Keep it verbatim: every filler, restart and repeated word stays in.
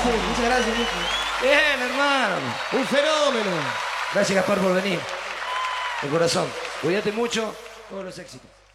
Muchas gracias, viejo. Bien, hermano. Un fenómeno. Gracias, Gaspar, por venir. De corazón. Cuídate mucho. Todos los éxitos.